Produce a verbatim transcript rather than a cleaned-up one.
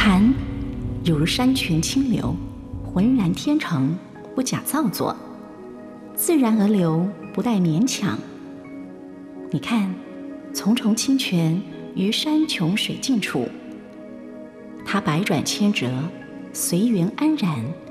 禅有如山泉清流，浑然天成，不假造作，自然而流，不带勉强。你看，重重清泉于山穷水尽处，它百转千折，随缘安然，